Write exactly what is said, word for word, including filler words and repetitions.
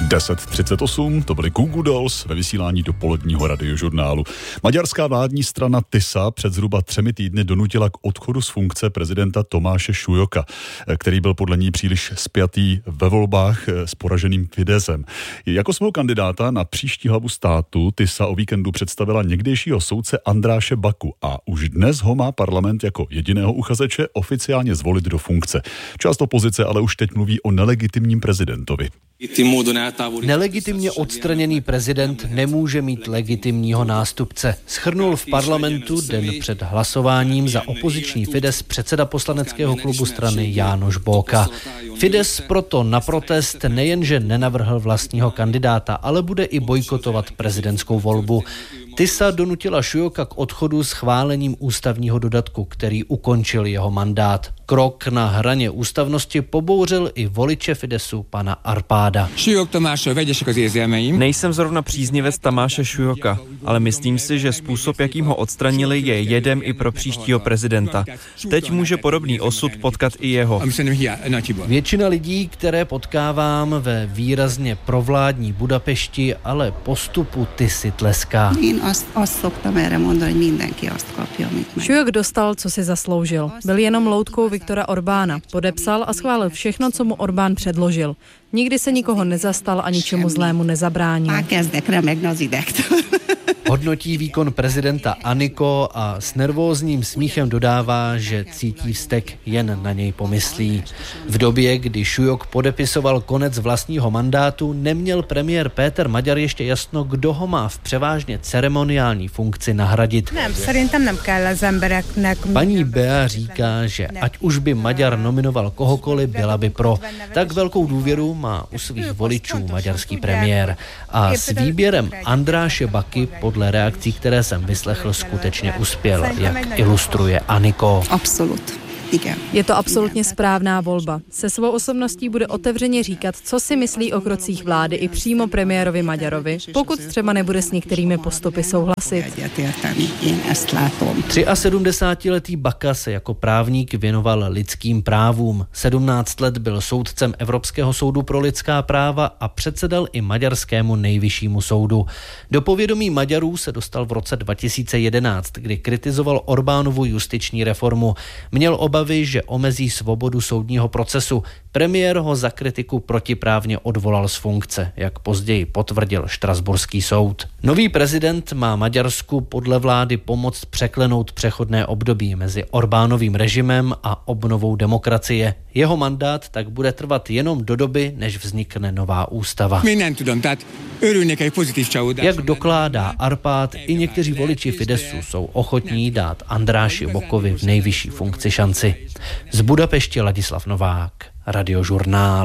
deset třicet osm, to byly Goo Goo Dolls ve vysílání dopoledního radiožurnálu. Maďarská vládní strana Tisa před zhruba třemi týdny donutila k odchodu z funkce prezidenta Tomáše Šujoka, který byl podle ní příliš spjatý ve volbách s poraženým Fideszem. Jako svého kandidáta na příští hlavu státu Tisa o víkendu představila někdejšího soudce Andráše Baku a už dnes ho má parlament jako jediného uchazeče oficiálně zvolit do funkce. Část opozice ale už teď mluví o nelegitimním prezidentovi. Nelegitimně odstraněný prezident nemůže mít legitimního nástupce. Shrnul v parlamentu den před hlasováním za opoziční Fidesz předseda poslaneckého klubu strany János Bóka. Fidesz proto na protest nejenže nenavrhl vlastního kandidáta, ale bude i bojkotovat prezidentskou volbu. Tisa donutila Šujoka k odchodu schválením ústavního dodatku, který ukončil jeho mandát. Krok na hraně ústavnosti pobouřil i voliče Fideszu pana Arpáda. Nejsem zrovna příznivec Tamáše Šujoka, ale myslím si, že způsob, jakým ho odstranili, je jedem i pro příštího prezidenta. Teď může podobný osud potkat i jeho. Většina lidí, které potkávám ve výrazně provládní Budapešti, ale postupu Tisy tleská. Šujok dostal, co si zasloužil. Byl jenom loutkou Viktora Orbána. Podepsal a schválil všechno, co mu Orbán předložil. Nikdy se nikoho nezastal a ničemu zlému nezabránil. Hodnotí výkon prezidenta Aniko a s nervózním smíchem dodává, že cítí vztek, jen na něj pomyslí. V době, kdy Šujok podepisoval konec vlastního mandátu, neměl premiér Péter Magyar ještě jasno, kdo ho má v převážně ceremoniální funkci nahradit. Paní Bea říká, že ať už by Magyar nominoval kohokoliv, byla by pro. Tak velkou důvěru má u svých voličů maďarský premiér. A s výběrem Andráše Baky podle reakcí, které jsem vyslechl, skutečně uspěl, jak ilustruje Aniko. Absolut. Je to absolutně správná volba. Se svou osobností bude otevřeně říkat, co si myslí o krocích vlády i přímo premiérovi Magyarovi, pokud třeba nebude s některými postupy souhlasit. sedmdesátiletý Baka se jako právník věnoval lidským právům. sedmnáct let byl soudcem Evropského soudu pro lidská práva a předsedal i maďarskému nejvyššímu soudu. Do povědomí Maďarů se dostal v roce dva tisíce jedenáct, kdy kritizoval Orbánovu justiční reformu. Měl obavy, že omezí svobodu soudního procesu. Premiér ho za kritiku protiprávně odvolal z funkce, jak později potvrdil štrasburský soud. Nový prezident má Maďarsku podle vlády pomoct překlenout přechodné období mezi Orbánovým režimem a obnovou demokracie. Jeho mandát tak bude trvat jenom do doby, než vznikne nová ústava. Jak dokládá Arpád, i někteří voliči Fideszu jsou ochotní dát Andráši Bokovi v nejvyšší funkci šanci. Z Budapešti Ladislav Novák, Radiožurnál.